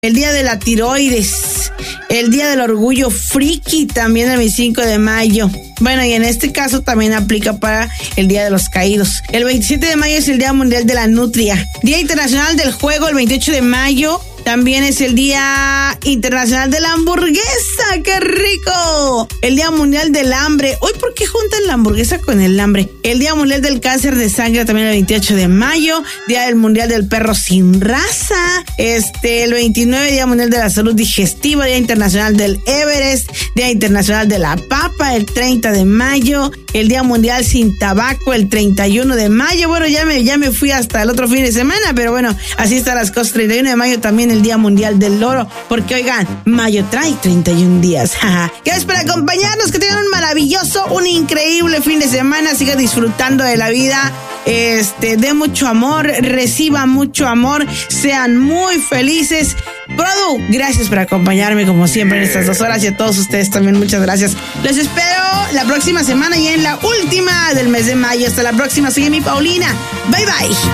el día de la tiroides, el día del orgullo friki también el 25 de mayo. Bueno, y en este caso también aplica para el Día de los Caídos. El 27 de mayo es el Día Mundial de la Nutria. Día Internacional del Juego, el 28 de mayo. También es el Día Internacional de la Hamburguesa. ¡Qué rico! El Día Mundial del Hambre. Uy, ¿por qué juntan la hamburguesa con el hambre? El Día Mundial del Cáncer de Sangre también el 28 de mayo. Día del Mundial del Perro Sin Raza. El 29, Día Mundial de la Salud Digestiva. Día Internacional del Everest. Día Internacional de la Papa, el 30 de mayo. El Día Mundial Sin Tabaco, el 31 de mayo. Bueno, ya me fui hasta el otro fin de semana, pero bueno, así están las cosas. 31 de mayo también el Día Mundial del Loro, porque oigan, mayo trae 31 días. Gracias por acompañarnos, que tengan un maravilloso, un increíble fin de semana. Sigan disfrutando de la vida. De mucho amor, reciba mucho amor, sean muy felices. Produ, gracias por acompañarme como siempre en estas 2 horas, y a todos ustedes también muchas gracias. Los espero la próxima semana y en la última del mes de mayo. Hasta la próxima, soy mi Paulina. Bye bye.